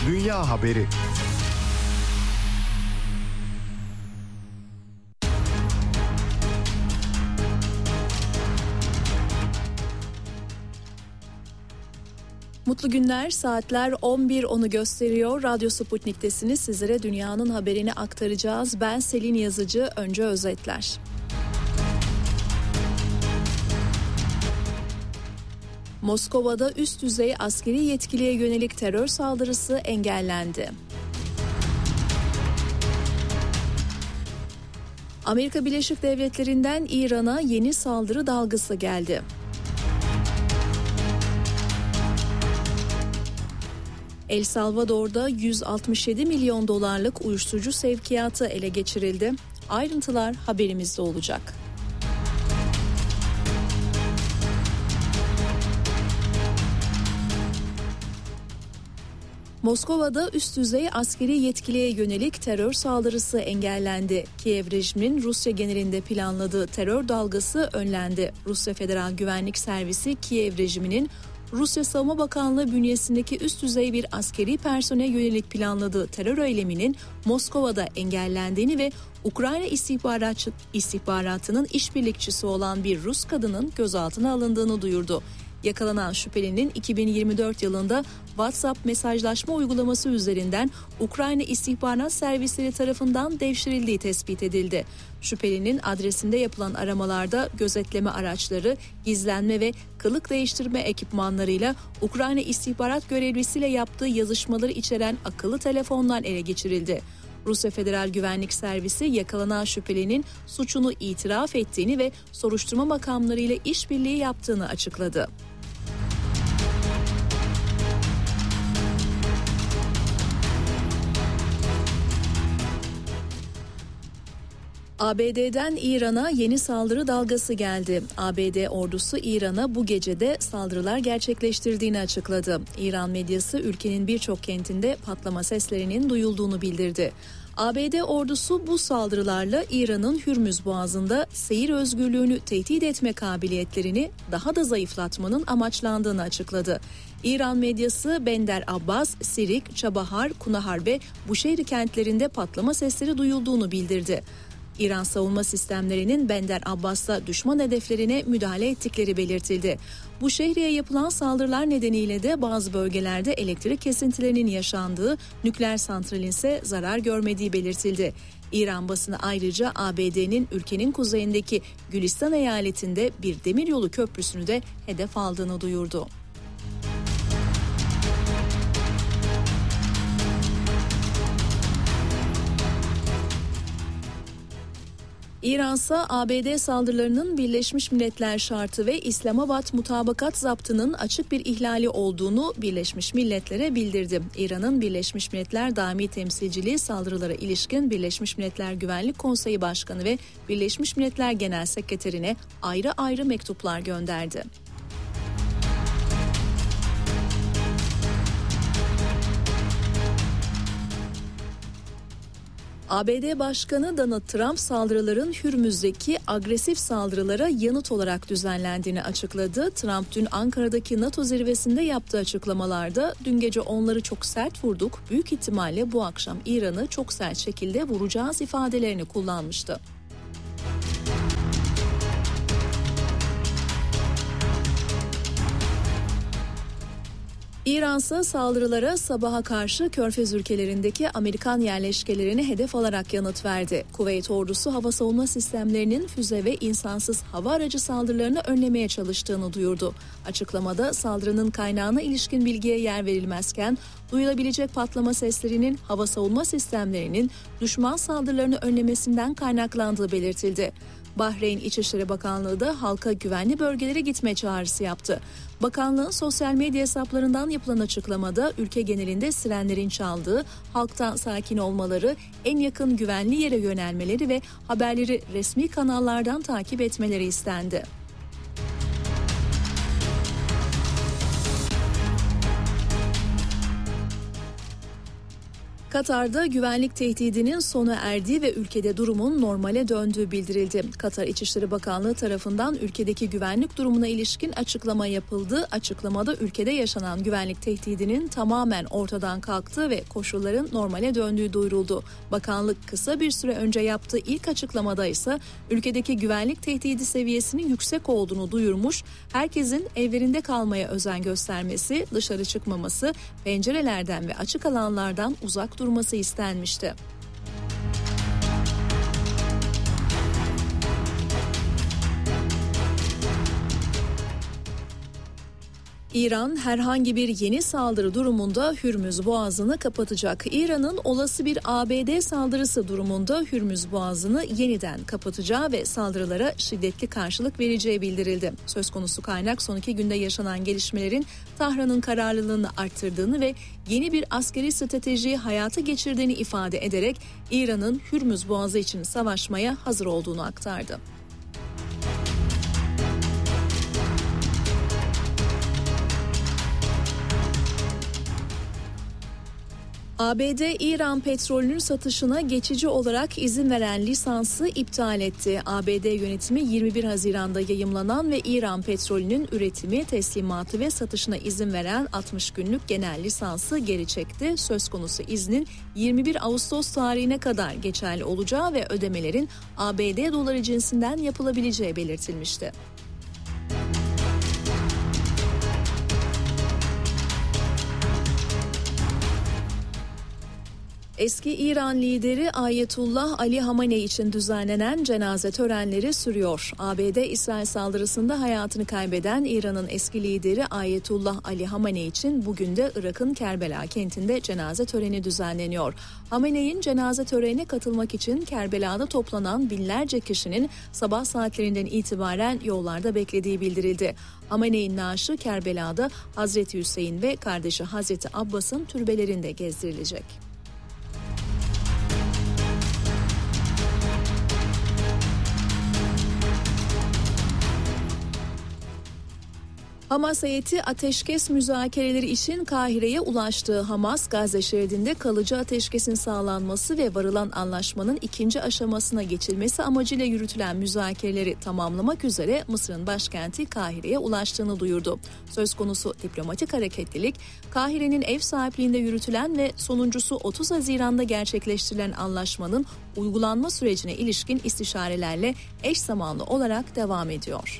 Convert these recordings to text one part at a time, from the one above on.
Dünya haberi. Mutlu günler, saatler 11.10'u gösteriyor. Radyo Sputnik'tesiniz. Sizlere dünyanın haberini aktaracağız. Ben Selin Yazıcı. Önce özetler. Moskova'da üst düzey askeri yetkiliye yönelik terör saldırısı engellendi. Amerika Birleşik Devletleri'nden İran'a yeni saldırı dalgası geldi. El Salvador'da 167 milyon dolarlık uyuşturucu sevkiyatı ele geçirildi. Ayrıntılar haberimizde olacak. Moskova'da üst düzey askeri yetkiliye yönelik terör saldırısı engellendi. Kiev rejiminin Rusya genelinde planladığı terör dalgası önlendi. Rusya Federal Güvenlik Servisi Kiev rejiminin Rusya Savunma Bakanlığı bünyesindeki üst düzey bir askeri personel yönelik planladığı terör eyleminin Moskova'da engellendiğini ve Ukrayna istihbaratının işbirlikçisi olan bir Rus kadının gözaltına alındığını duyurdu. Yakalanan şüphelinin 2024 yılında WhatsApp mesajlaşma uygulaması üzerinden Ukrayna istihbarat servisleri tarafından devşirildiği tespit edildi. Şüphelinin adresinde yapılan aramalarda gözetleme araçları, gizlenme ve kılık değiştirme ekipmanlarıyla Ukrayna istihbarat görevlisiyle yaptığı yazışmaları içeren akıllı telefonlar ele geçirildi. Rusya Federal Güvenlik Servisi yakalanan şüphelinin suçunu itiraf ettiğini ve soruşturma makamlarıyla işbirliği yaptığını açıkladı. ABD'den İran'a yeni saldırı dalgası geldi. ABD ordusu İran'a bu gecede saldırılar gerçekleştirdiğini açıkladı. İran medyası ülkenin birçok kentinde patlama seslerinin duyulduğunu bildirdi. ABD ordusu bu saldırılarla İran'ın Hürmüz Boğazı'nda seyir özgürlüğünü tehdit etme kabiliyetlerini daha da zayıflatmanın amaçlandığını açıkladı. İran medyası Bender Abbas, Sirik, Çabahar, Kunahar ve Buşehri kentlerinde patlama sesleri duyulduğunu bildirdi. İran savunma sistemlerinin Bender Abbas'ta düşman hedeflerine müdahale ettikleri belirtildi. Bu şehriye yapılan saldırılar nedeniyle de bazı bölgelerde elektrik kesintilerinin yaşandığı, nükleer santralin ise zarar görmediği belirtildi. İran basını ayrıca ABD'nin ülkenin kuzeyindeki Gülistan eyaletinde bir demiryolu köprüsünü de hedef aldığını duyurdu. İran ise ABD saldırılarının Birleşmiş Milletler Şartı ve İslamabad Mutabakat Zaptı'nın açık bir ihlali olduğunu Birleşmiş Milletler'e bildirdi. İran'ın Birleşmiş Milletler Daimi Temsilciliği saldırılara ilişkin Birleşmiş Milletler Güvenlik Konseyi Başkanı ve Birleşmiş Milletler Genel Sekreterine ayrı ayrı mektuplar gönderdi. ABD Başkanı Donald Trump saldırıların Hürmüz'deki agresif saldırılara yanıt olarak düzenlendiğini açıkladı. Trump dün Ankara'daki NATO zirvesinde yaptığı açıklamalarda dün gece onları çok sert vurduk, büyük ihtimalle bu akşam İran'ı çok sert şekilde vuracağız ifadelerini kullanmıştı. İran ise saldırılara sabaha karşı Körfez ülkelerindeki Amerikan yerleşkelerini hedef alarak yanıt verdi. Kuveyt ordusu hava savunma sistemlerinin füze ve insansız hava aracı saldırılarını önlemeye çalıştığını duyurdu. Açıklamada saldırının kaynağına ilişkin bilgiye yer verilmezken duyulabilecek patlama seslerinin hava savunma sistemlerinin düşman saldırılarını önlemesinden kaynaklandığı belirtildi. Bahreyn İçişleri Bakanlığı da halka güvenli bölgelere gitme çağrısı yaptı. Bakanlığın sosyal medya hesaplarından yapılan açıklamada ülke genelinde sirenlerin çaldığı, halktan sakin olmaları, en yakın güvenli yere yönelmeleri ve haberleri resmi kanallardan takip etmeleri istendi. Katar'da güvenlik tehdidinin sona erdiği ve ülkede durumun normale döndüğü bildirildi. Katar İçişleri Bakanlığı tarafından ülkedeki güvenlik durumuna ilişkin açıklama yapıldı. Açıklamada ülkede yaşanan güvenlik tehdidinin tamamen ortadan kalktığı ve koşulların normale döndüğü duyuruldu. Bakanlık kısa bir süre önce yaptığı ilk açıklamada ise ülkedeki güvenlik tehdidi seviyesinin yüksek olduğunu duyurmuş, herkesin evlerinde kalmaya özen göstermesi, dışarı çıkmaması, pencerelerden ve açık alanlardan uzak durması istenmişti. İran herhangi bir yeni saldırı durumunda Hürmüz Boğazı'nı kapatacak. İran'ın olası bir ABD saldırısı durumunda Hürmüz Boğazı'nı yeniden kapatacağı ve saldırılara şiddetli karşılık vereceği bildirildi. Söz konusu kaynak son 2 günde yaşanan gelişmelerin Tahran'ın kararlılığını arttırdığını ve yeni bir askeri stratejiyi hayata geçirdiğini ifade ederek İran'ın Hürmüz Boğazı için savaşmaya hazır olduğunu aktardı. ABD, İran petrolünün satışına geçici olarak izin veren lisansı iptal etti. ABD yönetimi 21 Haziran'da yayımlanan ve İran petrolünün üretimi, teslimatı ve satışına izin veren 60 günlük genel lisansı geri çekti. Söz konusu iznin 21 Ağustos tarihine kadar geçerli olacağı ve ödemelerin ABD doları cinsinden yapılabileceği belirtilmişti. Eski İran lideri Ayetullah Ali Hamenei için düzenlenen cenaze törenleri sürüyor. ABD İsrail saldırısında hayatını kaybeden İran'ın eski lideri Ayetullah Ali Hamenei için bugün de Irak'ın Kerbela kentinde cenaze töreni düzenleniyor. Hamenei'nin cenaze törenine katılmak için Kerbela'da toplanan binlerce kişinin sabah saatlerinden itibaren yollarda beklediği bildirildi. Hamenei'nin naaşı Kerbela'da Hazreti Hüseyin ve kardeşi Hazreti Abbas'ın türbelerinde gezdirilecek. Hamas heyeti ateşkes müzakereleri için Kahire'ye ulaştı. Hamas, Gazze şeridinde kalıcı ateşkesin sağlanması ve varılan anlaşmanın ikinci aşamasına geçilmesi amacıyla yürütülen müzakereleri tamamlamak üzere Mısır'ın başkenti Kahire'ye ulaştığını duyurdu. Söz konusu diplomatik hareketlilik, Kahire'nin ev sahipliğinde yürütülen ve sonuncusu 30 Haziran'da gerçekleştirilen anlaşmanın uygulanma sürecine ilişkin istişarelerle eş zamanlı olarak devam ediyor.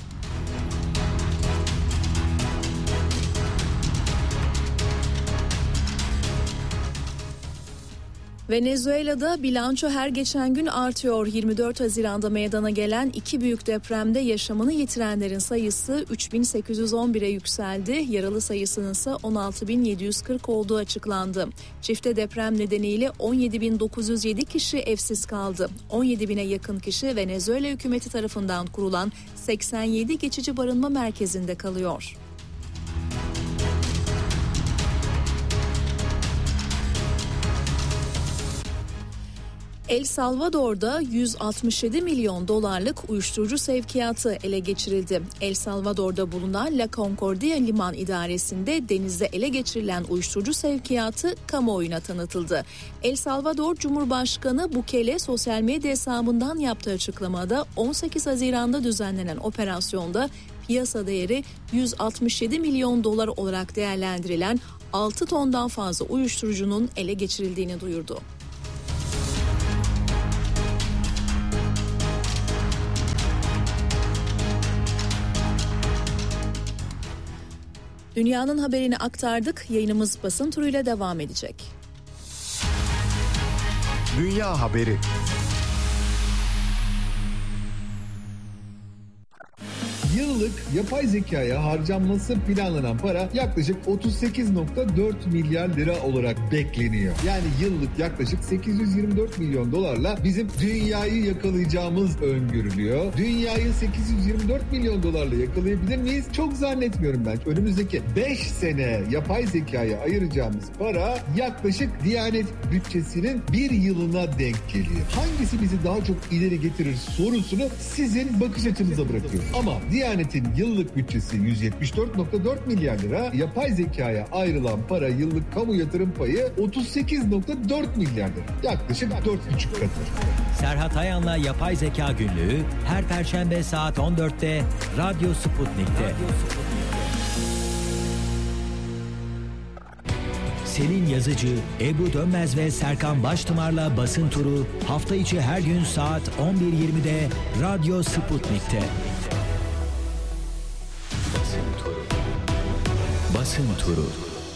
Venezuela'da bilanço her geçen gün artıyor. 24 Haziran'da meydana gelen 2 büyük depremde yaşamını yitirenlerin sayısı 3.811'e yükseldi. Yaralı sayısının ise 16.740 olduğu açıklandı. Çifte deprem nedeniyle 17.907 kişi evsiz kaldı. 17.000'e yakın kişi Venezuela hükümeti tarafından kurulan 87 geçici barınma merkezinde kalıyor. El Salvador'da 167 milyon dolarlık uyuşturucu sevkiyatı ele geçirildi. El Salvador'da bulunan La Concordia Liman İdaresi'nde denizde ele geçirilen uyuşturucu sevkiyatı kamuoyuna tanıtıldı. El Salvador Cumhurbaşkanı Bukele sosyal medya hesabından yaptığı açıklamada 18 Haziran'da düzenlenen operasyonda piyasa değeri 167 milyon dolar olarak değerlendirilen 6 tondan fazla uyuşturucunun ele geçirildiğini duyurdu. Dünyanın haberini aktardık. Yayınımız basın turuyla devam edecek. Dünya haberi. Yıllık yapay zekaya harcanması planlanan para yaklaşık 38.4 milyar lira olarak bekleniyor. Yani yıllık yaklaşık 824 milyon dolarla bizim dünyayı yakalayacağımız öngörülüyor. Dünyayı 824 milyon dolarla yakalayabilir miyiz? Çok zannetmiyorum ben. Önümüzdeki 5 sene yapay zekaya ayıracağımız para yaklaşık Diyanet bütçesinin bir yılına denk geliyor. Hangisi bizi daha çok ileri getirir sorusunu sizin bakış açınıza bırakıyorum. Ama Diyanet'in yıllık bütçesi 174.4 milyar lira, yapay zekaya ayrılan para yıllık kamu yatırım payı 38.4 milyar lira. Yaklaşık 4,5 katı. Serhat Ayan'la Yapay Zeka Günlüğü her Perşembe saat 14'te Radyo Sputnik'te. Selin Yazıcı, Ebru Dönmez ve Serkan Baştımar'la Basın Turu hafta içi her gün saat 11.20'de Radyo Sputnik'te. Basın Turu.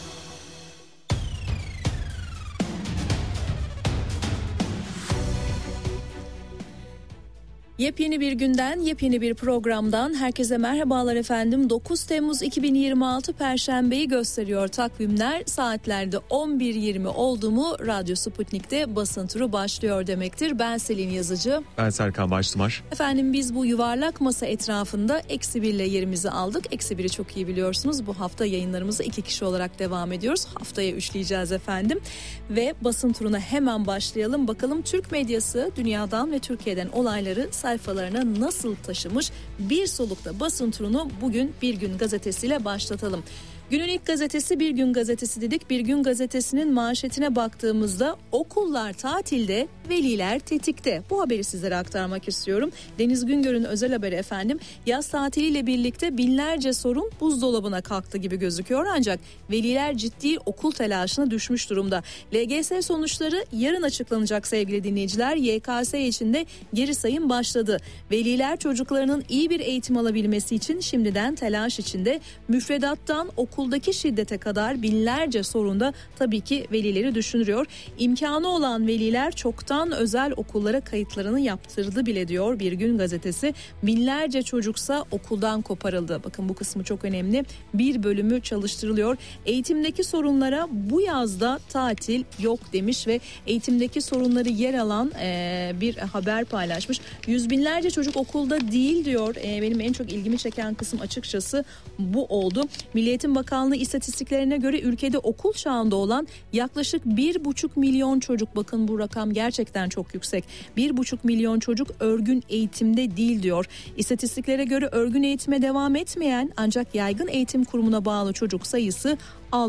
Yepyeni bir günden, yepyeni bir programdan herkese merhabalar efendim. 9 Temmuz 2026 Perşembe'yi gösteriyor takvimler. Saatlerde 11.20 oldu mu Radyo Sputnik'te basın turu başlıyor demektir. Ben Selin Yazıcı. Ben Serkan Baştımar. Efendim biz bu yuvarlak masa etrafında -1'le yerimizi aldık. -1'i çok iyi biliyorsunuz. Bu hafta yayınlarımıza 2 kişi olarak devam ediyoruz. Haftaya üçleyeceğiz efendim. Ve basın turuna hemen başlayalım. Bakalım Türk medyası dünyadan ve Türkiye'den olayları sayfalarına nasıl taşımış? Bir solukta basın turunu bugün Bir Gün gazetesiyle başlatalım. Günün ilk gazetesi Bir Gün gazetesi dedik. Bir Gün gazetesinin manşetine baktığımızda okullar tatilde, veliler tetikte. Bu haberi sizlere aktarmak istiyorum. Deniz Güngör'ün özel haberi efendim. Yaz tatiliyle birlikte binlerce sorun buzdolabına kalktı gibi gözüküyor. Ancak veliler ciddi okul telaşına düşmüş durumda. LGS sonuçları yarın açıklanacak sevgili dinleyiciler. YKS için de geri sayım başladı. Veliler çocuklarının iyi bir eğitim alabilmesi için şimdiden telaş içinde. Müfredattan okuldaki şiddete kadar binlerce sorunda tabii ki velileri düşündürüyor. İmkanı olan veliler çoktan özel okullara kayıtlarını yaptırdı bile diyor Bir Gün gazetesi. Binlerce çocuksa okuldan koparıldı. Bakın bu kısmı çok önemli. Bir bölümü çalıştırılıyor. Eğitimdeki sorunlara bu yazda tatil yok demiş ve eğitimdeki sorunları yer alan bir haber paylaşmış. Yüz binlerce çocuk okulda değil diyor. Benim en çok ilgimi çeken kısım açıkçası bu oldu. Milli Eğitim Bakanlığı istatistiklerine göre ülkede okul çağında olan yaklaşık 1,5 milyon çocuk, bakın bu rakam gerçekten çok yüksek. 1,5 milyon çocuk örgün eğitimde değil diyor. İstatistiklere göre örgün eğitime devam etmeyen ancak yaygın eğitim kurumuna bağlı çocuk sayısı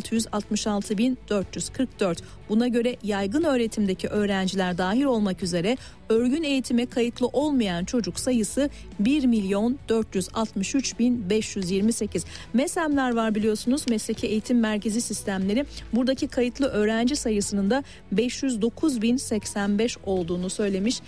666.444. Buna göre yaygın öğretimdeki öğrenciler dahil olmak üzere örgün eğitime kayıtlı olmayan çocuk sayısı 1.463.528. MESEM'ler var biliyorsunuz, Mesleki Eğitim Merkezi Sistemleri. Buradaki kayıtlı öğrenci sayısının da 509.085 olduğunu söylemiş.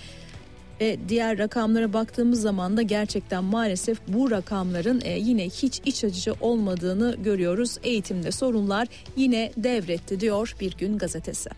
Diğer rakamlara baktığımız zaman da gerçekten maalesef bu rakamların yine hiç iç açıcı olmadığını görüyoruz. Eğitimde sorunlar yine devretti diyor Bir Gün gazetesi.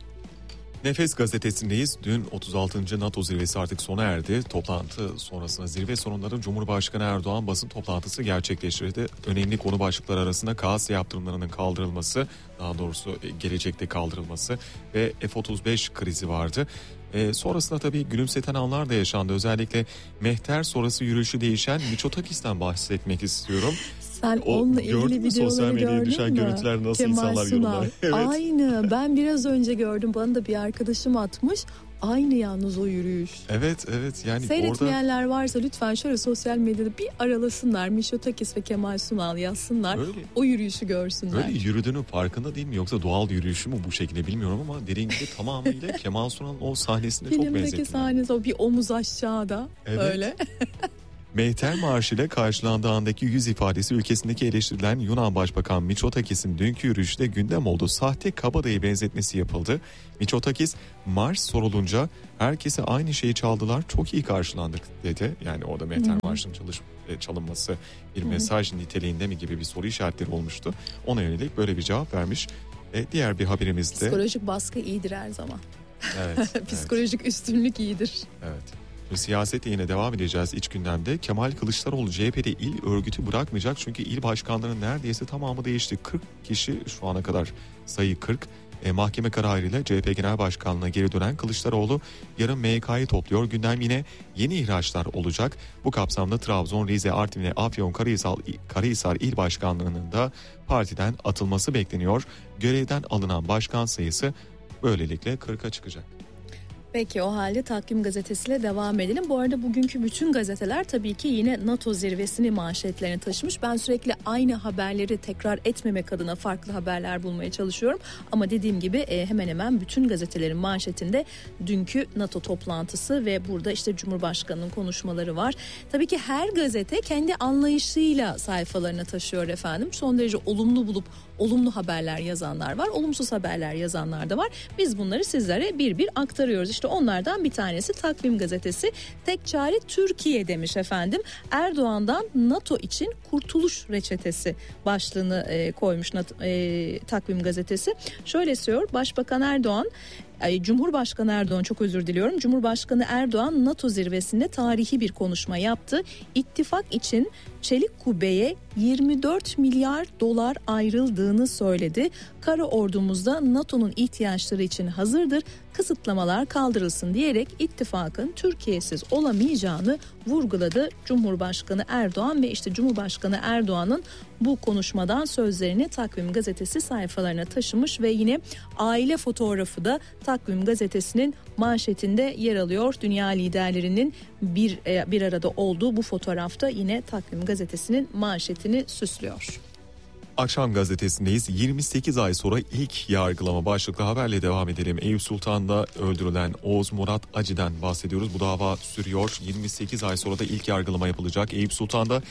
Nefes gazetesindeyiz. Dün 36. NATO zirvesi artık sona erdi. Toplantı sonrasında zirve sonunda Cumhurbaşkanı Erdoğan basın toplantısı gerçekleştirdi. Önemli konu başlıkları arasında KAS yaptırımlarının kaldırılması, daha doğrusu gelecekte kaldırılması ve F-35 krizi vardı. Sonrasında tabii gülümseten anlar da yaşandı. Özellikle Mehter sonrası yürüyüşü değişen Miçotakis'ten bahsetmek istiyorum. Sen onunla ilgili videoları gördün düşen mü? Görüntüler nasıl Kemal insanlar Sunal. yorumlar. Evet. Aynı, ben biraz önce gördüm, bana da bir arkadaşım atmış. Aynı yalnız o yürüyüş. Evet yani Seyretmeyenler varsa lütfen şöyle sosyal medyada bir aralasınlar. Miçotakis ve Kemal Sunal yazsınlar. Öyle. O yürüyüşü görsünler. Öyle yürüdüğünün farkında değil mi? Yoksa doğal yürüyüşü mü bu şekilde bilmiyorum ama dediğin gibi tamamıyla Kemal Sunal'ın o sahnesine çok benzettim. Filmdeki sahnesi o bir omuz aşağıda. Evet. Öyle. Mehter Marşı ile karşılandığı andaki yüz ifadesi ülkesindeki eleştirilen Yunan Başbakan Miçotakis'in dünkü yürüyüşte gündem oldu. Sahte kabadayı benzetmesi yapıldı. Miçotakis marş sorulunca herkese aynı şeyi çaldılar, çok iyi karşılandık dedi. Yani orada Mehter Marşı'nın çalınması bir mesaj niteliğinde mi gibi bir soru işaretleri olmuştu. Ona yönelik böyle bir cevap vermiş. Diğer bir haberimizde... Psikolojik baskı iyidir her zaman. Evet. Psikolojik üstünlük iyidir. Evet. Siyasete yine devam edeceğiz iç gündemde. Kemal Kılıçdaroğlu CHP'de il örgütü bırakmayacak çünkü il başkanlarının neredeyse tamamı değişti. 40 kişi şu ana kadar, sayı 40. Mahkeme kararıyla CHP Genel Başkanlığı'na geri dönen Kılıçdaroğlu yarın MYK'yı topluyor. Gündem yine yeni ihraçlar olacak. Bu kapsamda Trabzon, Rize, Artvin ve Afyonkarahisar il başkanlığının da partiden atılması bekleniyor. Görevden alınan başkan sayısı böylelikle 40'a çıkacak. Peki o halde Takvim Gazetesi'yle devam edelim. Bu arada bugünkü bütün gazeteler tabii ki yine NATO zirvesini manşetlerine taşımış. Ben sürekli aynı haberleri tekrar etmemek adına farklı haberler bulmaya çalışıyorum. Ama dediğim gibi hemen hemen bütün gazetelerin manşetinde dünkü NATO toplantısı ve burada işte Cumhurbaşkanı'nın konuşmaları var. Tabii ki her gazete kendi anlayışıyla sayfalarına taşıyor efendim. Son derece olumlu bulup olumlu haberler yazanlar var, olumsuz haberler yazanlar da var. Biz bunları sizlere bir bir aktarıyoruz. İşte onlardan bir tanesi Takvim Gazetesi. Tek çare Türkiye demiş efendim. Erdoğan'dan NATO için kurtuluş reçetesi başlığını koymuş Takvim Gazetesi. Şöyle söylüyor, Cumhurbaşkanı Erdoğan, çok özür diliyorum. Cumhurbaşkanı Erdoğan NATO zirvesinde tarihi bir konuşma yaptı. İttifak için Çelik Kubbe'ye 24 milyar dolar ayrıldığını söyledi. Kara ordumuzda NATO'nun ihtiyaçları için hazırdır. Kısıtlamalar kaldırılsın diyerek ittifakın Türkiye'siz olamayacağını vurguladı Cumhurbaşkanı Erdoğan ve işte Cumhurbaşkanı Erdoğan'ın bu konuşmadan sözlerini Takvim Gazetesi sayfalarına taşımış ve yine aile fotoğrafı da Takvim Gazetesi'nin manşetinde yer alıyor. Dünya liderlerinin bir arada olduğu bu fotoğrafta yine Takvim Gazetesi'nin manşetini süslüyor. Akşam gazetesindeyiz. 28 ay sonra ilk yargılama başlıklı haberle devam edelim. Eyüp Sultan'da öldürülen Oğuz Murat Acı'dan bahsediyoruz. Bu dava sürüyor. 28 ay sonra da ilk yargılama yapılacak. Eyüp Sultan'da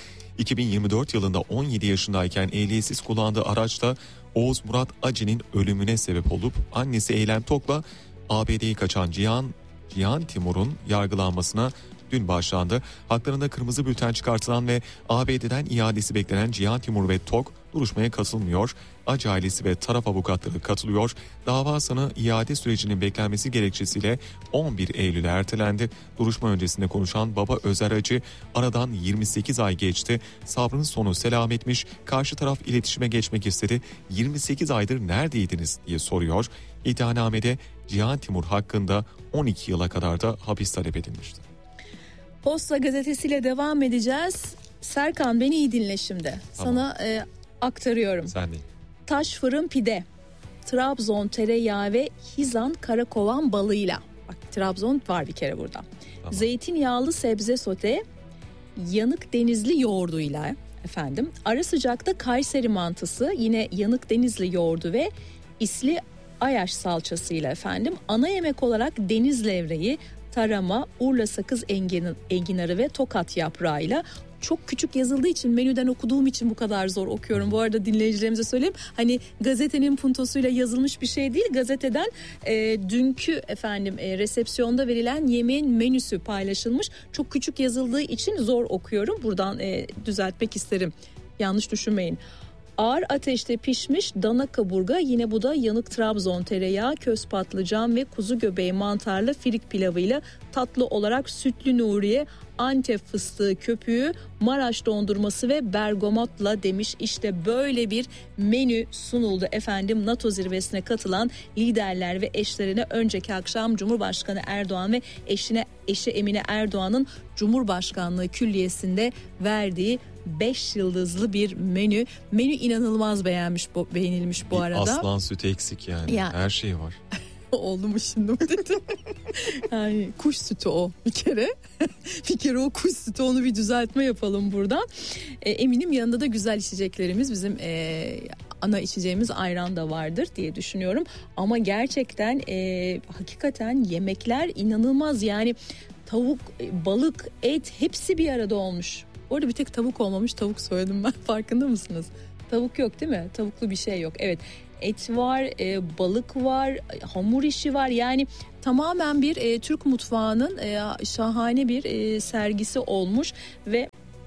2024 yılında 17 yaşındayken ehliyetsiz kullandığı araçla Oğuz Murat Acı'nın ölümüne sebep olup annesi Eylem Tok'la ABD'ye kaçan Cihan Timur'un yargılanmasına dün başlandı. Haklarında kırmızı bülten çıkartılan ve ABD'den iadesi beklenen Cihan Timur ve Tok duruşmaya katılmıyor. Acı ailesi ve taraf avukatları katılıyor. Dava sanığı iade sürecinin beklenmesi gerekçesiyle 11 Eylül'e ertelendi. Duruşma öncesinde konuşan baba Özer Acı, aradan 28 ay geçti. Sabrın sonu selametmiş. Karşı taraf iletişime geçmek istedi. 28 aydır neredeydiniz diye soruyor. İddianamede Cihan Timur hakkında 12 yıla kadar da hapis talep edilmişti. Posta gazetesiyle devam edeceğiz. Serkan, beni iyi dinle şimdi. Tamam. Sana aktarıyorum. Sen değil. Taş fırın pide, Trabzon tereyağı ve Hizan karakovan balığıyla. Bak, Trabzon var bir kere burada. Tamam. Zeytinyağlı sebze sote, yanık denizli yoğurduyla efendim. Ara sıcakta Kayseri mantısı, yine yanık denizli yoğurdu ve isli Ayaş salçasıyla efendim. Ana yemek olarak deniz levreği, tarama, Urla sakız enginarı ve tokat yaprağıyla. Çok küçük yazıldığı için, menüden okuduğum için bu kadar zor okuyorum. Bu arada dinleyicilerimize söyleyeyim. Hani gazetenin puntosuyla yazılmış bir şey değil. Gazeteden dünkü resepsiyonda verilen yemeğin menüsü paylaşılmış. Çok küçük yazıldığı için zor okuyorum. Buradan düzeltmek isterim. Yanlış düşünmeyin. Ağır ateşte pişmiş dana kaburga, yine bu da yanık Trabzon tereyağı, köz patlıcan ve kuzu göbeği mantarlı firik pilavıyla, tatlı olarak sütlü Nuriye, Antep fıstığı köpüğü, Maraş dondurması ve bergamotla demiş. İşte böyle bir menü sunuldu efendim NATO zirvesine katılan liderler ve eşlerine. Önceki akşam Cumhurbaşkanı Erdoğan ve eşi Emine Erdoğan'ın Cumhurbaşkanlığı Külliyesi'nde verdiği 5 yıldızlı bir menü. Menü inanılmaz beğenilmiş bu arada. Aslan sütü eksik yani. Her şey var. Oldu mu şimdi dedim. Yani kuş sütü o bir kere. Bir kere o kuş sütü, onu bir düzeltme yapalım buradan. Eminim yanında da güzel içeceklerimiz, bizim ana içeceğimiz ayran da vardır diye düşünüyorum. Ama gerçekten hakikaten yemekler inanılmaz. Yani tavuk, balık, et hepsi bir arada olmuş. Orada bir tek tavuk olmamış, tavuk söyledim ben, farkında mısınız? Tavuk yok değil mi? Tavuklu bir şey yok. Evet, et var, balık var, hamur işi var. Yani tamamen bir Türk mutfağının şahane bir sergisi olmuş ve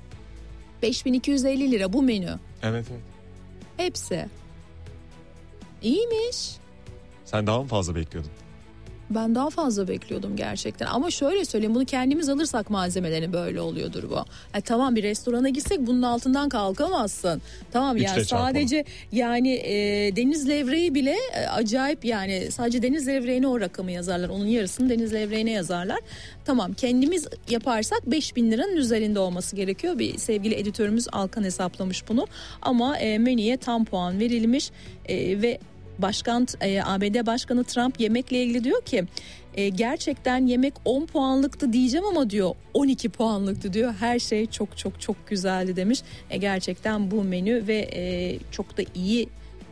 5.250 lira bu menü. Evet. Hepsi. İyiymiş. Sen daha mı fazla bekliyordun? Ben daha fazla bekliyordum gerçekten. Ama şöyle söyleyeyim, bunu kendimiz alırsak malzemelerini böyle oluyordur bu. Tamam, bir restorana gitsek bunun altından kalkamazsın. Tamam yani sadece yani deniz levreği bile acayip, yani sadece deniz levreğine o rakamı yazarlar. Onun yarısını deniz levreğine yazarlar. Tamam, kendimiz yaparsak 5.000 liranın üzerinde olması gerekiyor. Bir sevgili editörümüz Alkan hesaplamış bunu. Ama menüye tam puan verilmiş ve ABD Başkanı Trump yemekle ilgili diyor ki gerçekten yemek 10 puanlıktı diyeceğim ama diyor 12 puanlıktı diyor. Her şey çok çok çok güzeldi demiş. Gerçekten bu menü ve çok da iyi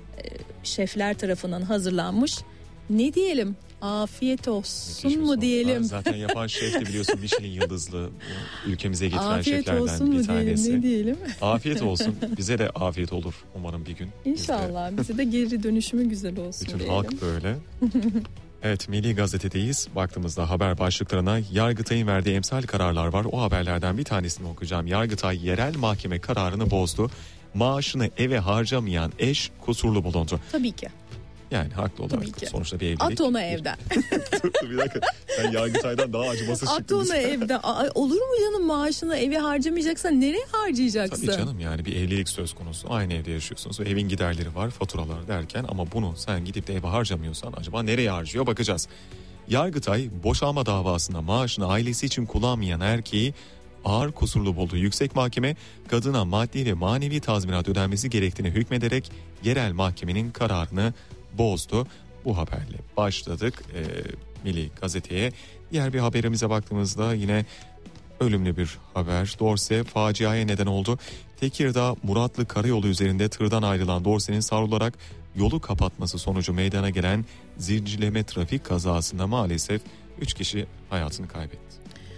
şefler tarafından hazırlanmış. Ne diyelim? Afiyet olsun mu diyelim? Zaten yapan şef de biliyorsun Michelin yıldızlı ülkemize getiren afiyet şeflerden bir tanesi. Diyelim, ne diyelim? Afiyet olsun. Bize de afiyet olur umarım bir gün. İnşallah. Bize de geri dönüşümü güzel olsun bütün diyelim. halk böyle. Evet, Milli Gazete'deyiz. Baktığımızda haber başlıklarına Yargıtay'ın verdiği emsal kararlar var. O haberlerden bir tanesini okuyacağım. Yargıtay yerel mahkeme kararını bozdu. Maaşını eve harcamayan eş kusurlu bulundu. Tabii ki. Yani haklı olarak sonuçta bir evlilik. At onu evden. Dur bir dakika. Sen Yargıtay'dan daha acımasız çıktın. At onu evden. Olur mu canım, maaşını eve harcamayacaksan nereye harcayacaksın? Tabii canım, yani bir evlilik söz konusu. Aynı evde yaşıyorsunuz ve evin giderleri var, faturalar derken, ama bunu sen gidip de eve harcamıyorsan acaba nereye harcıyor bakacağız. Yargıtay boşanma davasında maaşını ailesi için kullanmayan erkeği ağır kusurlu buldu. Yüksek Mahkeme kadına maddi ve manevi tazminat ödenmesi gerektiğini hükmederek yerel mahkemenin kararını bozdu. Bu haberle başladık Milli Gazete'ye. Diğer bir haberimize baktığımızda yine ölümlü bir haber. Dorse faciaya neden oldu. Tekirdağ Muratlı Karayolu üzerinde tırdan ayrılan Dorse'nin savrularak yolu kapatması sonucu meydana gelen zincirleme trafik kazasında maalesef 3 kişi hayatını kaybetti.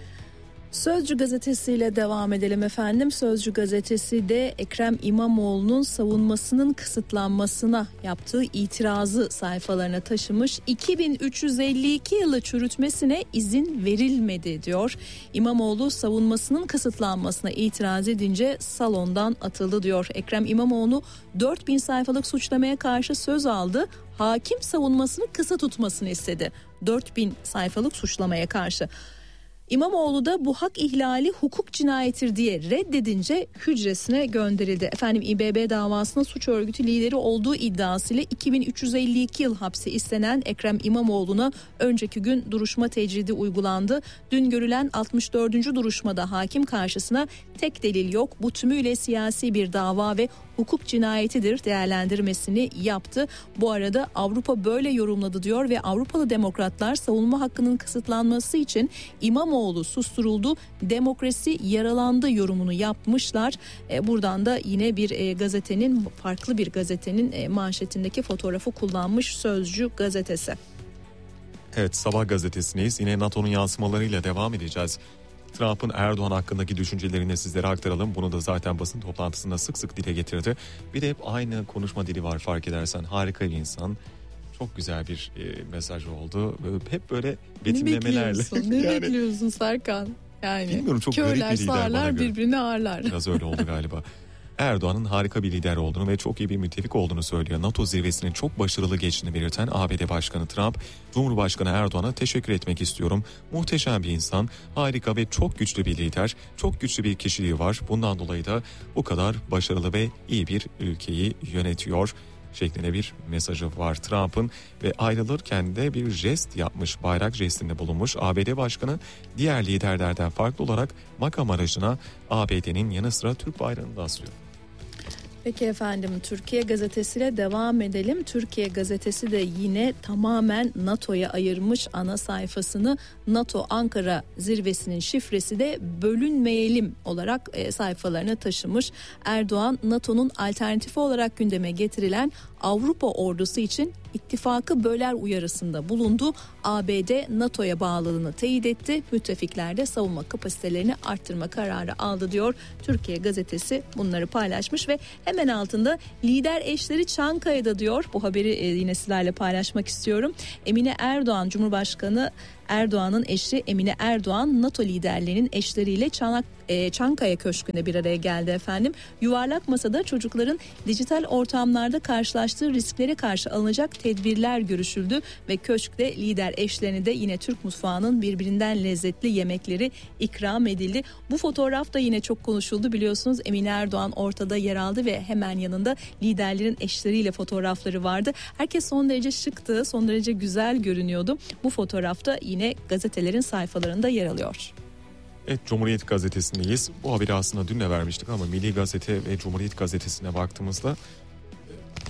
Sözcü gazetesiyle devam edelim efendim. Sözcü gazetesi de Ekrem İmamoğlu'nun savunmasının kısıtlanmasına yaptığı itirazı sayfalarına taşımış. 2352 yılı çürütmesine izin verilmedi diyor. İmamoğlu savunmasının kısıtlanmasına itiraz edince salondan atıldı diyor. Ekrem İmamoğlu 4000 sayfalık suçlamaya karşı söz aldı. Hakim savunmasını kısa tutmasını istedi. 4000 sayfalık suçlamaya karşı. İmamoğlu da bu hak ihlali hukuk cinayetidir diye reddedince hücresine gönderildi. Efendim, İBB davasında suç örgütü lideri olduğu iddiasıyla 2352 yıl hapse istenen Ekrem İmamoğlu'na önceki gün duruşma tecridi uygulandı. Dün görülen 64. duruşmada hakim karşısına tek delil yok, bu tümüyle siyasi bir dava ve hukuk cinayetidir değerlendirmesini yaptı. Bu arada Avrupa böyle yorumladı diyor ve Avrupalı demokratlar savunma hakkının kısıtlanması için İmamoğlu susturuldu, demokrasi yaralandı yorumunu yapmışlar. Buradan da yine bir gazetenin, farklı bir gazetenin manşetindeki fotoğrafı kullanmış Sözcü gazetesi. Evet, Sabah gazetesindeyiz. Yine NATO'nun yansımalarıyla devam edeceğiz. Trump'ın Erdoğan hakkındaki düşüncelerini sizlere aktaralım. Bunu da zaten basın toplantısında sık sık dile getirdi. Bir de hep aynı konuşma dili var, fark edersen. Harika bir insan. Çok güzel bir mesaj oldu. Hep böyle betimlemelerle. Ne bekliyorsun Serkan? Yani bilmiyorum, çok garip bir lider köyler sağırlar, birbirini ağırlar. Biraz öyle oldu galiba. Erdoğan'ın harika bir lider olduğunu ve çok iyi bir müttefik olduğunu söylüyor. NATO zirvesinin çok başarılı geçtiğini belirten ABD Başkanı Trump, Cumhurbaşkanı Erdoğan'a teşekkür etmek istiyorum. Muhteşem bir insan, harika ve çok güçlü bir lider, çok güçlü bir kişiliği var. Bundan dolayı da bu kadar başarılı ve iyi bir ülkeyi yönetiyor şeklinde bir mesajı var Trump'ın ve ayrılırken de bir jest yapmış, bayrak jestinde bulunmuş. ABD Başkanı diğer liderlerden farklı olarak makam aracına ABD'nin yanı sıra Türk bayrağını da asıyor. Peki efendim, Türkiye Gazetesi'yle devam edelim. Türkiye Gazetesi de yine tamamen NATO'ya ayırmış ana sayfasını. NATO Ankara zirvesinin şifresi de bölünmeyelim olarak sayfalarına taşımış. Erdoğan, NATO'nun alternatifi olarak gündeme getirilen Avrupa ordusu için ittifakı böler uyarısında bulundu. ABD NATO'ya bağlılığını teyit etti. Müttefikler de savunma kapasitelerini arttırma kararı aldı diyor. Türkiye Gazetesi bunları paylaşmış ve hemen altında lider eşleri Çankaya'da diyor. Bu haberi yine sizlerle paylaşmak istiyorum. Emine Erdoğan, Cumhurbaşkanı Erdoğan'ın eşi Emine Erdoğan, NATO liderlerinin eşleriyle Çankaya Köşkü'nde bir araya geldi efendim. Yuvarlak masada çocukların dijital ortamlarda karşılaştığı risklere karşı alınacak tedbirler görüşüldü ve köşkte lider eşlerine de yine Türk mutfağının birbirinden lezzetli yemekleri ikram edildi. Bu fotoğraf da yine çok konuşuldu, biliyorsunuz. Emine Erdoğan ortada yer aldı ve hemen yanında liderlerin eşleriyle fotoğrafları vardı. Herkes son derece şıktı, son derece güzel görünüyordu. Bu fotoğrafta yine gazetelerin sayfalarında yer alıyor. Evet, Cumhuriyet Gazetesi'ndeyiz. Bu haberi aslında dün de vermiştik ama Milli Gazete ve Cumhuriyet Gazetesi'ne baktığımızda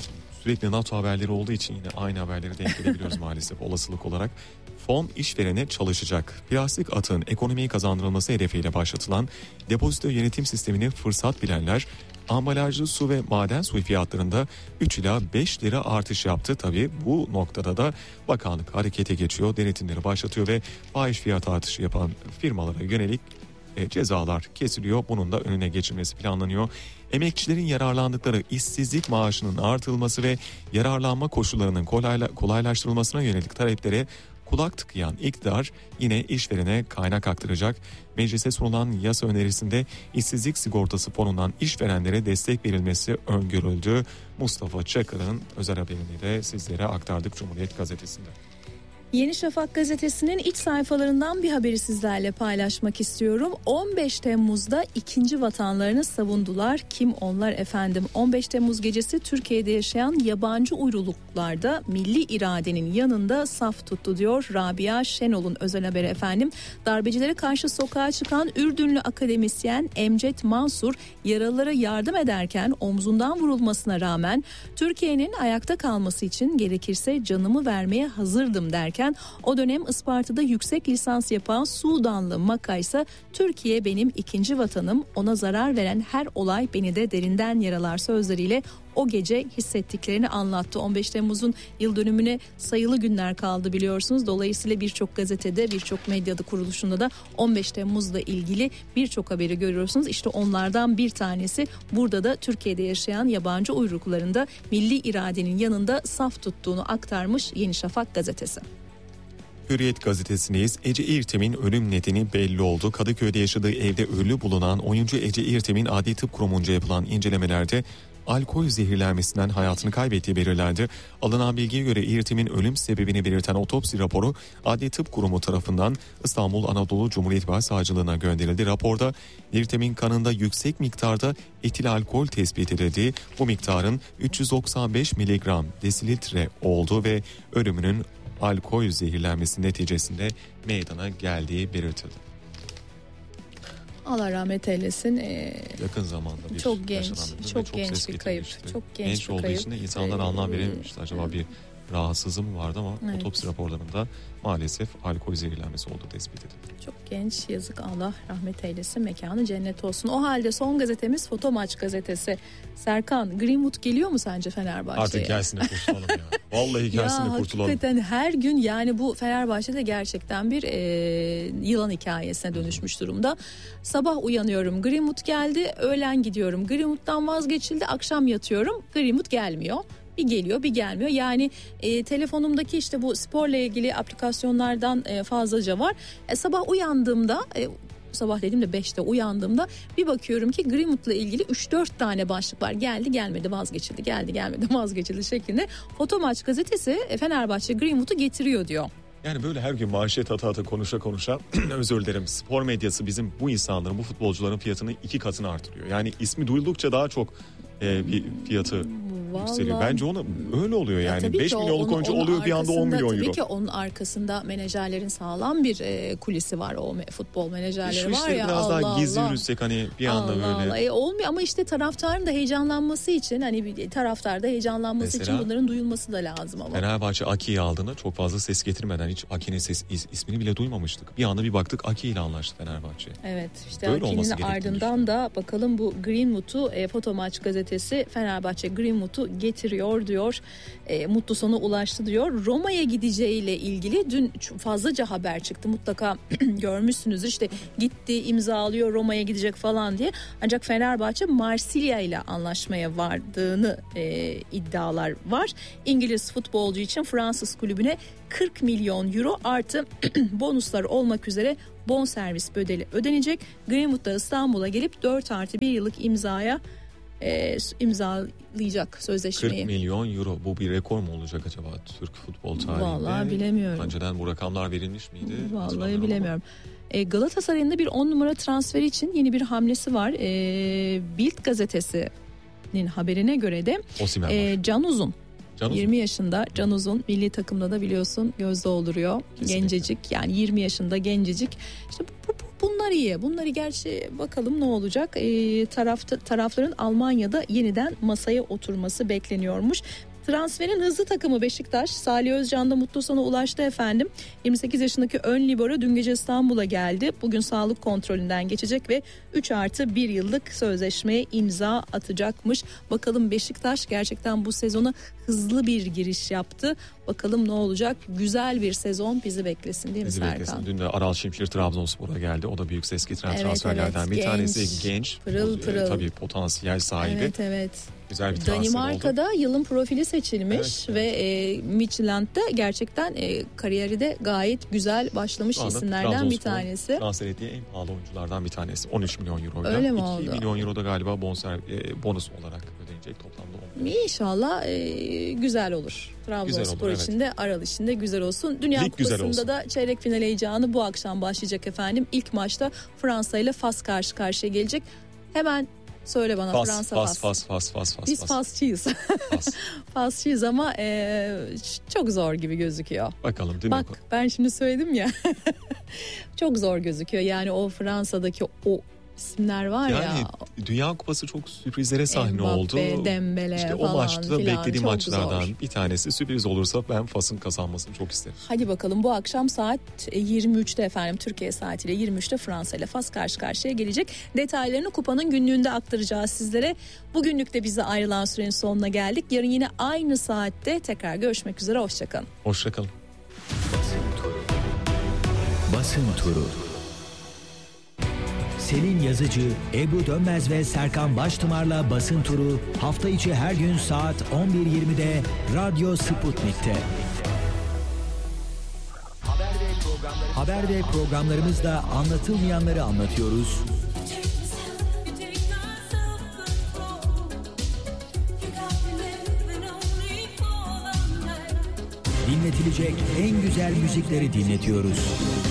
sürekli NATO haberleri olduğu için yine aynı haberleri denk gelebiliyoruz maalesef olasılık olarak. Fon işverene çalışacak. Plastik atığın ekonomiyi kazandırılması hedefiyle başlatılan depozito yönetim sistemini fırsat bilenler ambalajlı su ve maden suyu fiyatlarında 3 ila 5 lira artış yaptı. Tabii bu noktada da bakanlık harekete geçiyor, denetimleri başlatıyor ve fahiş fiyat artışı yapan firmalara yönelik cezalar kesiliyor. Bunun da önüne geçilmesi planlanıyor. Emekçilerin yararlandıkları işsizlik maaşının artırılması ve yararlanma koşullarının kolaylaştırılmasına yönelik taleplere kulak tıkayan iktidar yine işverene kaynak aktaracak. Meclise sunulan yasa önerisinde işsizlik sigortası fonundan işverenlere destek verilmesi öngörüldü. Mustafa Çakır'ın özel haberini de sizlere aktardık Cumhuriyet Gazetesi'nde. Yeni Şafak gazetesinin iç sayfalarından bir haberi sizlerle paylaşmak istiyorum. 15 Temmuz'da ikinci vatanlarını savundular. Kim onlar efendim? 15 Temmuz gecesi Türkiye'de yaşayan yabancı uyruluklarda milli iradenin yanında saf tuttu diyor Rabia Şenol'un özel haberi efendim. Darbecilere karşı sokağa çıkan Ürdünlü akademisyen Emcet Mansur yaralılara yardım ederken omzundan vurulmasına rağmen Türkiye'nin ayakta kalması için gerekirse canımı vermeye hazırdım derken o dönem Isparta'da yüksek lisans yapan Sudanlı Maka ise Türkiye benim ikinci vatanım, ona zarar veren her olay beni de derinden yaralar sözleriyle o gece hissettiklerini anlattı. 15 Temmuz'un yıl dönümüne sayılı günler kaldı biliyorsunuz. Dolayısıyla birçok gazetede, birçok medyada kuruluşunda da 15 Temmuz'la ilgili birçok haberi görüyorsunuz. İşte onlardan bir tanesi burada da Türkiye'de yaşayan yabancı uyrukların da milli iradenin yanında saf tuttuğunu aktarmış Yeni Şafak gazetesi. Hürriyet gazetesindeyiz. Ece İrtem'in ölüm nedeni belli oldu. Kadıköy'de yaşadığı evde ölü bulunan oyuncu Ece İrtem'in Adli Tıp Kurumu'nca yapılan incelemelerde alkol zehirlenmesinden hayatını kaybettiği belirlendi. Alınan bilgiye göre İrtem'in ölüm sebebini belirten otopsi raporu Adli Tıp Kurumu tarafından İstanbul Anadolu Cumhuriyet Başsavcılığına gönderildi. Raporda İrtem'in kanında yüksek miktarda etil alkol tespit edildi. Bu miktarın 395 miligram desilitre olduğu ve ölümünün alkol zehirlenmesi neticesinde meydana geldiği belirtildi. Allah rahmet eylesin. Yakın zamanda bir çok genç bir kayıp. Çok genç olduğu için de insanlara anlam verememişti. Acaba bir rahatsızlığı mı vardı ama evet. Otopsi raporlarında maalesef alkol zehirlenmesi olduğu tespit edildi. Çok genç, yazık, Allah rahmet eylesin, mekanı cennet olsun. O halde son gazetemiz Foto Maç gazetesi. Serkan, Greenwood geliyor mu sence Fenerbahçe'ye? Artık gelsin de kurtulalım ya. Vallahi gelsin de kurtulalım. Hakikaten her gün yani bu Fenerbahçe'de gerçekten bir yılan hikayesine dönüşmüş durumda. Sabah uyanıyorum, Greenwood geldi, öğlen gidiyorum, Greenwood'dan vazgeçildi, akşam yatıyorum, Greenwood gelmiyor. Bir geliyor bir gelmiyor. Yani telefonumdaki işte bu sporla ilgili aplikasyonlardan fazlaca var. Sabah uyandığımda sabah dediğimde 5'te uyandığımda bir bakıyorum ki Greenwood'la ilgili 3-4 tane başlık var. Geldi gelmedi vazgeçildi, geldi gelmedi vazgeçildi şeklinde. Foto Maç gazetesi Fenerbahçe Greenwood'u getiriyor diyor. Yani böyle her gün manşet ata konuşa özür dilerim, spor medyası bizim bu insanların, bu futbolcuların fiyatını 2 katını artırıyor. Yani ismi duyuldukça daha çok bir fiyatı yükseliyor. Bence ona öyle oluyor yani. 5 milyonluk oyuncu oluyor bir anda 10 milyon euro. Tabii ki onun arkasında menajerlerin sağlam bir kulisi var. O futbol menajerleri var ya. Biraz daha gizli yürütsek hani bir anda böyle. Olmuyor ama işte taraftarın da heyecanlanması için, hani bir taraftar da heyecanlanması için bunların duyulması da lazım ama. Fenerbahçe Aki'yi aldığında çok fazla ses getirmeden hiç Aki'nin ismini bile duymamıştık. Bir anda bir baktık Aki ile anlaştı Fenerbahçe. Evet, işte Aki'nin ardından da bakalım bu Greenwood'u Foto Maç gazetesi Fenerbahçe Greenwood'u getiriyor diyor. Mutlu sona ulaştı diyor. Roma'ya gideceğiyle ilgili dün fazlaca haber çıktı. Mutlaka görmüşsünüzdür. İşte gitti, imzalıyor, Roma'ya gidecek falan diye. Ancak Fenerbahçe Marsilya ile anlaşmaya vardığını iddialar var. İngiliz futbolcu için Fransız kulübüne 40 milyon euro artı bonuslar olmak üzere bonservis bedeli ödenecek. Greenwood da İstanbul'a gelip 4+1 yıllık imzalayacak sözleşmeyi. 40 milyon euro, bu bir rekor mu olacak acaba Türk futbol tarihinde? Vallahi bilemiyorum. Önceden bu rakamlar verilmiş miydi? Vallahi bilemiyorum. Galatasaray'ın da bir 10 numara transferi için yeni bir hamlesi var. Bild gazetesinin haberine göre de Can Uzun. 20 yaşında Can Uzun milli takımda da biliyorsun göz dolduruyor. Kesinlikle. Gencecik, yani 20 yaşında gencecik. İşte bunlar iyi. Bunları gerçi bakalım ne olacak. Tarafların Almanya'da yeniden masaya oturması bekleniyormuş. Transferin hızlı takımı Beşiktaş. Salih Özcan da mutlu sona ulaştı efendim. 28 yaşındaki ön libero dün gece İstanbul'a geldi. Bugün sağlık kontrolünden geçecek ve 3+1 yıllık sözleşmeye imza atacakmış. Bakalım Beşiktaş gerçekten bu sezona hızlı bir giriş yaptı. Bakalım ne olacak? Güzel bir sezon bizi beklesin değil mi Serkan? Dün de Aral Şimşir Trabzonspor'a geldi. O da büyük ses getiren transferlerden bir tanesi. Genç. Pırıl pırıl. Tabii potansiyel sahibi. Evet. Güzel bir transfer Danimarka'da oldu. yılın profili seçilmiş ve Midtjylland'da gerçekten kariyeri de gayet güzel başlamış isimlerden bir tanesi. Transfer ettiği en pahalı oyunculardan bir tanesi. 13 milyon euroyla. Öyle mi 2 oldu? milyon euro da galiba bonus olarak ödenecek toplamda 10 milyon. İnşallah güzel olur. Trabzonspor için de Aral için de güzel olsun. Dünya Kupası'nda da çeyrek final heyecanı bu akşam başlayacak efendim. İlk maçta Fransa ile Fas karşı karşıya gelecek. Hemen söyle bana Fransa Fas. Biz Fasçıyız. Fasçıyız ama çok zor gibi gözüküyor. Bakalım değil mi? Bak ben şimdi söyledim ya. Çok zor gözüküyor. Yani o Fransa'daki o isimler var ya. Yani Dünya Kupası çok sürprizlere sahne Mbappe, oldu. Dembele İşte falan o maçta da beklediğim maçlardan zor. bir tanesi. Sürpriz olursa ben Fas'ın kazanmasını çok isterim. Hadi bakalım bu akşam saat 23'te efendim Türkiye saatiyle 23'te Fransa ile Fas karşı karşıya gelecek. Detaylarını kupanın günlüğünde aktaracağız sizlere. Bugünlük de bize ayrılan sürenin sonuna geldik. Yarın yine aynı saatte tekrar görüşmek üzere. Hoşçakalın. Hoşçakalın. Basın turu. Selin Yazıcı, Ebru Dönmez ve Serkan Baştımar'la Basın Turu hafta içi her gün saat 11.20'de Radyo Sputnik'te. Haber ve programlarımızda anlatılmayanları anlatıyoruz. Dinletilecek en güzel müzikleri dinletiyoruz.